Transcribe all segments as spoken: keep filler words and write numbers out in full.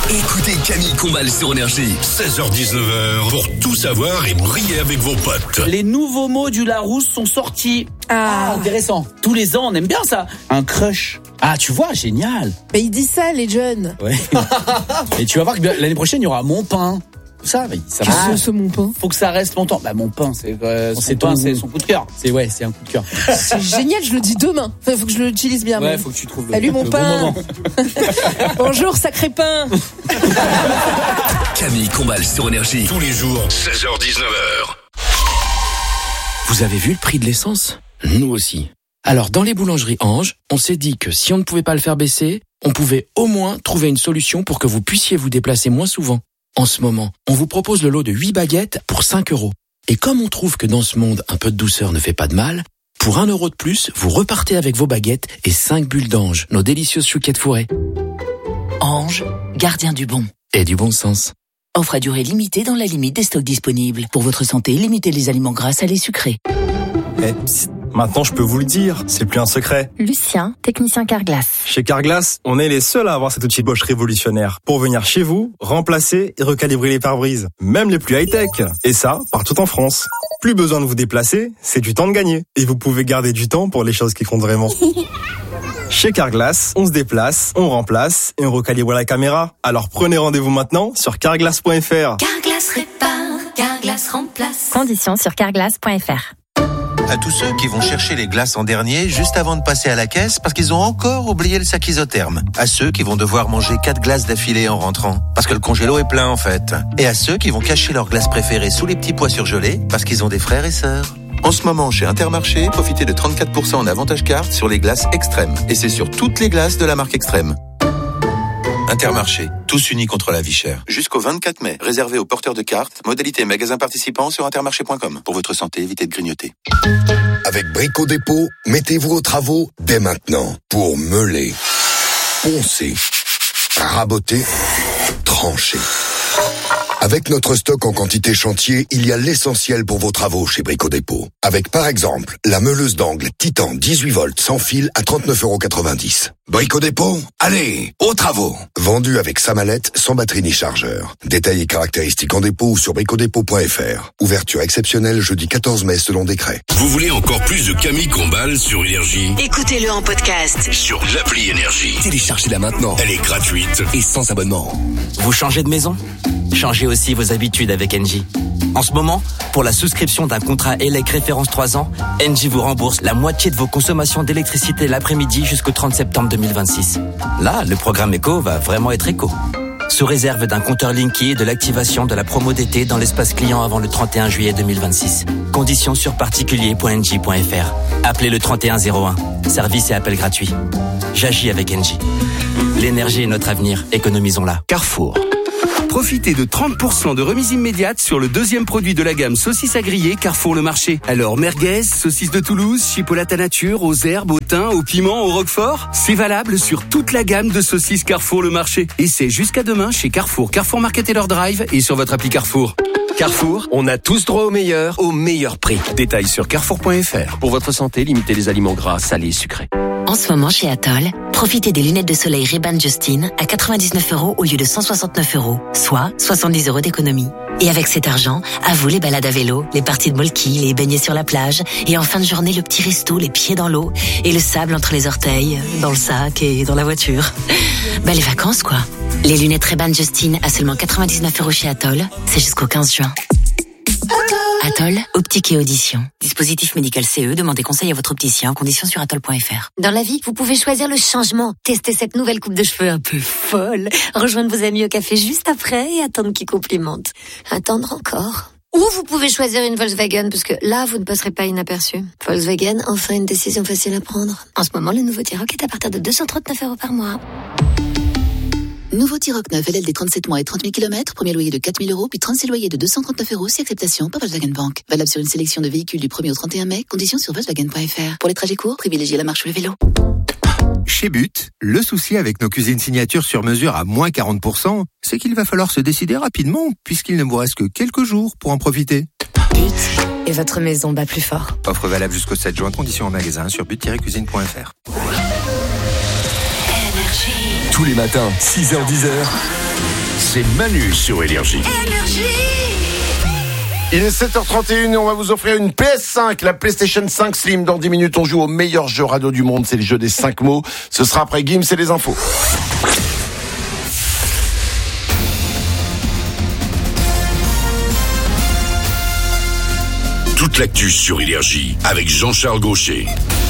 Écoutez Camille Combal sur Énergie. seize heures dix-neuf heures pour tout savoir et briller avec vos potes. Les nouveaux mots du Larousse sont sortis. Ah, Ah, intéressant. Tous les ans, on aime bien ça. Un crush. Ah, tu vois, génial. mais il dit ça, les jeunes. Ouais. Et tu vas voir que l'année prochaine, il y aura mon pain. Ça, mais ça Qu'est-ce va. que c'est, mon pain? Faut que ça reste longtemps. Bah, mon pain, c'est euh, son C'est pain, ton- c'est son coup de cœur. C'est ouais, c'est un coup de cœur. C'est génial, je le dis demain. Enfin, faut que je l'utilise bien. Ouais, mais- faut que tu trouves le, Salut, mon le pain. bon moment. Bonjour, sacré pain. Camille Combal sur Énergie. Tous les jours, seize heures dix-neuf heures. Vous avez vu le prix de l'essence ? Nous aussi. Alors, dans les boulangeries Ange, on s'est dit que si on ne pouvait pas le faire baisser, on pouvait au moins trouver une solution pour que vous puissiez vous déplacer moins souvent. En ce moment, on vous propose le lot de huit baguettes pour cinq euros. Et comme on trouve que dans ce monde, un peu de douceur ne fait pas de mal, pour un euro de plus, vous repartez avec vos baguettes et cinq bulles d'Ange, nos délicieuses chouquettes fourrées. Ange, gardien du bon. Et du bon sens. Offre à durée limitée dans la limite des stocks disponibles. Pour votre santé, limitez les aliments gras, salés, sucrés. Eh, psst, maintenant je peux vous le dire, c'est plus un secret. Lucien, technicien Carglass. Chez Carglass, on est les seuls à avoir cet outil Bosch révolutionnaire pour venir chez vous, remplacer et recalibrer les pare-brises, même les plus high-tech. Et ça, partout en France. Plus besoin de vous déplacer, c'est du temps de gagner. Et vous pouvez garder du temps pour les choses qui comptent vraiment. Chez Carglass, on se déplace, on remplace et on recalibre la caméra. Alors prenez rendez-vous maintenant sur carglass point f r. Carglass répare, Carglass remplace. Conditions sur carglass point f r. À tous ceux qui vont chercher les glaces en dernier juste avant de passer à la caisse parce qu'ils ont encore oublié le sac isotherme. À ceux qui vont devoir manger quatre glaces d'affilée en rentrant parce que le congélo est plein en fait. Et à ceux qui vont cacher leurs glaces préférées sous les petits pois surgelés parce qu'ils ont des frères et sœurs. En ce moment, chez Intermarché, profitez de trente-quatre pour cent en avantage carte sur les glaces Extrême. Et c'est sur toutes les glaces de la marque Extrême. Intermarché, tous unis contre la vie chère. Jusqu'au vingt-quatre mai, réservé aux porteurs de cartes, modalité magasin participant sur intermarché point com. Pour votre santé, évitez de grignoter. Avec Brico Dépôt, mettez-vous aux travaux dès maintenant pour meuler, poncer, raboter, trancher. Avec notre stock en quantité chantier, il y a l'essentiel pour vos travaux chez Brico Dépôt. Avec par exemple, la meuleuse d'angle Titan dix-huit volts sans fil à trente-neuf euros quatre-vingt-dix. Brico Dépôt, allez, aux travaux. Vendu avec sa mallette, sans batterie ni chargeur. Détails et caractéristiques en dépôt ou sur brico dépôt point f r. Ouverture exceptionnelle jeudi quatorze mai selon décret. Vous voulez encore plus de Camille Combal sur Énergie? Écoutez-le en podcast. Sur l'appli Énergie. Téléchargez-la maintenant. Elle est gratuite. Et sans abonnement. Vous changez de maison? Changez aussi vos habitudes avec Engie. En ce moment, pour la souscription d'un contrat E L E C référence trois ans, Engie vous rembourse la moitié de vos consommations d'électricité l'après-midi jusqu'au trente septembre deux mille vingt-six. Là, le programme éco va vraiment être éco. Sous réserve d'un compteur Linky et de l'activation de la promo d'été dans l'espace client avant le trente et un juillet deux mille vingt-six. Conditions sur particulier point engie point f r. Appelez le trente et un zéro un. Service et appel gratuit. J'agis avec Engie. L'énergie est notre avenir. Économisons-la. Carrefour. Profitez de trente pour cent de remise immédiate sur le deuxième produit de la gamme saucisses à griller Carrefour Le Marché. Alors merguez, saucisses de Toulouse, chipolata nature, aux herbes, au thym, au piment, au roquefort. C'est valable sur toute la gamme de saucisses Carrefour Le Marché. Et c'est jusqu'à demain chez Carrefour, Carrefour Market et leur Drive et sur votre appli Carrefour. Carrefour, on a tous droit au meilleur, au meilleur prix. Détails sur carrefour point f r. Pour votre santé, limitez les aliments gras, salés et sucrés. En ce moment, chez Atoll, profitez des lunettes de soleil Ray-Ban Justine à quatre-vingt-dix-neuf euros au lieu de cent soixante-neuf euros, soit soixante-dix euros d'économie. Et avec cet argent, à vous les balades à vélo, les parties de molki, les baignets sur la plage, et en fin de journée, le petit resto, les pieds dans l'eau, et le sable entre les orteils, dans le sac et dans la voiture. Bah, les vacances, quoi. Les lunettes Ray-Ban Justine à seulement quatre-vingt-dix-neuf euros chez Atoll, c'est jusqu'au quinze juin. Atoll, optique et audition. Dispositif médical C E, demandez conseil à votre opticien, conditions sur atoll point f r. Dans la vie, vous pouvez choisir le changement. Tester cette nouvelle coupe de cheveux un peu folle. Rejoindre vos amis au café juste après et attendre qu'ils complimentent. Attendre encore. Ou vous pouvez choisir une Volkswagen, parce que là, vous ne passerez pas inaperçu. Volkswagen, enfin une décision facile à prendre. En ce moment, le nouveau T-Roc est à partir de deux cent trente-neuf euros par mois. Nouveau T-Roc neuf, L L D trente-sept mois et trente mille kilomètres, premier loyer de quatre mille euros, puis trente-six loyers de deux cent trente-neuf euros, si acceptation par Volkswagen Bank. Valable sur une sélection de véhicules du premier au trente et un mai, conditions sur volkswagen point f r. Pour les trajets courts, privilégiez la marche ou le vélo. Chez But, le souci avec nos cuisines signature sur mesure à moins quarante pour cent, c'est qu'il va falloir se décider rapidement, puisqu'il ne vous reste que quelques jours pour en profiter. But, et votre maison bat plus fort. Offre valable jusqu'au sept juin, conditions en magasin sur but tiret cuisine point f r. Tous les matins, six heures dix heures. c'est Manu sur Énergie. Il est sept heures trente et une et on va vous offrir une P S cinq, la PlayStation cinq Slim. Dans dix minutes, on joue au meilleur jeu radio du monde. C'est le jeu des cinq mots. Ce sera après Gims et les infos. Toute l'actu sur Énergie avec Jean-Charles Gaucher.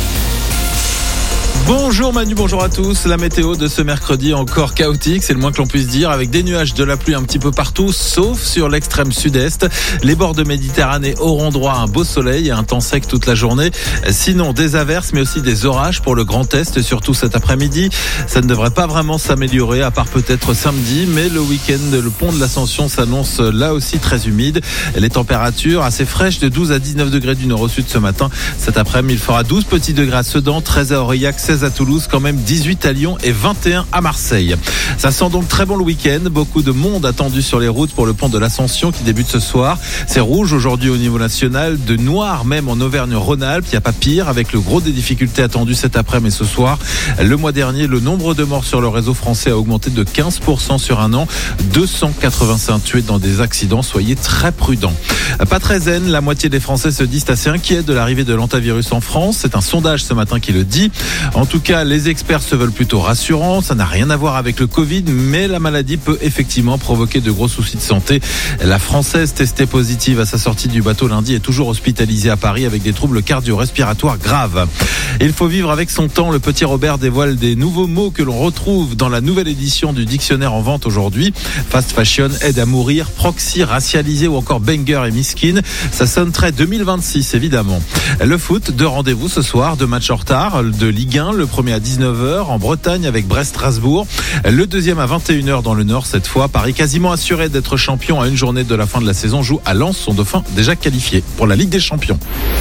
Bonjour Manu, bonjour à tous. La météo de ce mercredi encore chaotique, c'est le moins que l'on puisse dire, avec des nuages, de la pluie un petit peu partout, sauf sur l'extrême sud-est. Les bords de Méditerranée auront droit à un beau soleil et un temps sec toute la journée. Sinon, des averses, mais aussi des orages pour le Grand Est, surtout cet après-midi. Ça ne devrait pas vraiment s'améliorer, à part peut-être samedi, mais le week-end, le pont de l'Ascension s'annonce là aussi très humide. Les températures assez fraîches de douze à dix-neuf degrés du nord au sud ce matin. Cet après-midi, il fera douze petits degrés à Sedan, treize à Aurillac, seize à Toulouse, quand même dix-huit à Lyon et vingt et un à Marseille. Ça sent donc très bon le week-end. Beaucoup de monde attendu sur les routes pour le pont de l'Ascension qui débute ce soir. C'est rouge aujourd'hui au niveau national, de noir même en Auvergne-Rhône-Alpes. Il n'y a pas pire, avec le gros des difficultés attendues cet après-midi et ce soir. Le mois dernier, le nombre de morts sur le réseau français a augmenté de quinze pour cent sur un an. deux cent quatre-vingt-cinq tués dans des accidents. Soyez très prudents. Pas très zen, la moitié des Français se disent assez inquiets de l'arrivée de l'antivirus en France. C'est un sondage ce matin qui le dit. En tout cas, les experts se veulent plutôt rassurants. Ça n'a rien à voir avec le Covid, mais la maladie peut effectivement provoquer de gros soucis de santé. La Française testée positive à sa sortie du bateau lundi est toujours hospitalisée à Paris avec des troubles cardio-respiratoires graves. Il faut vivre avec son temps. Le petit Robert dévoile des nouveaux mots que l'on retrouve dans la nouvelle édition du dictionnaire en vente aujourd'hui. Fast fashion, aide à mourir, proxy, racialisé ou encore banger et miskin. Ça sonne très deux mille vingt-six évidemment. Le foot, deux rendez-vous ce soir, deux matchs en retard de Ligue un. Le premier à dix-neuf heures en Bretagne avec Brest-Strasbourg. Le deuxième à vingt et une heures dans le Nord cette fois. Paris quasiment assuré d'être champion à une journée de la fin de la saison joue à Lens, son dauphin déjà qualifié pour la Ligue des Champions.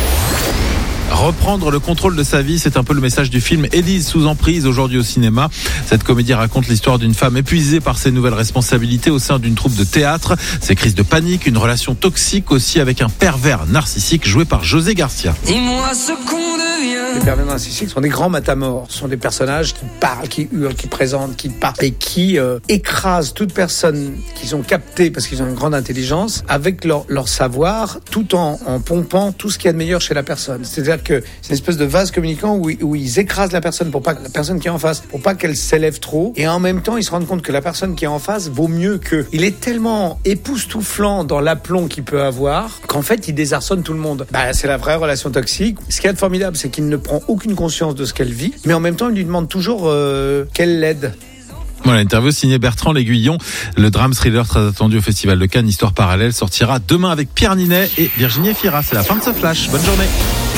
Reprendre le contrôle de sa vie, c'est un peu le message du film Élise sous emprise aujourd'hui au cinéma. Cette comédie raconte l'histoire d'une femme épuisée par ses nouvelles responsabilités au sein d'une troupe de théâtre. Ses crises de panique, une relation toxique aussi avec un pervers narcissique joué par José Garcia. Dis-moi ce qu'on devient. Les pervers narcissiques sont des grands matamores. Ce sont des personnages qui parlent, qui hurlent, qui présentent, qui parlent et qui euh, écrasent toute personne qu'ils ont captée parce qu'ils ont une grande intelligence avec leur, leur savoir, tout en, en pompant tout ce qu'il y a de meilleur chez la personne. C'est-à-dire que c'est une espèce de vase communicant où, où ils écrasent la personne pour pas que la personne qui est en face, pour pas qu'elle s'élève trop, et en même temps ils se rendent compte que la personne qui est en face vaut mieux qu'eux. Il est tellement époustouflant dans l'aplomb qu'il peut avoir qu'en fait il désarçonne tout le monde. Bah, c'est la vraie relation toxique. Ce qui est formidable, c'est qu'il ne prend aucune conscience de ce qu'elle vit, mais en même temps il lui demande toujours euh, qu'elle l'aide. Voilà, interview signée Bertrand L'Aiguillon. Le drame thriller très attendu au Festival de Cannes, Histoire parallèle, sortira demain avec Pierre Ninet et Virginie Efira. C'est la fin de ce flash. Bonne journée.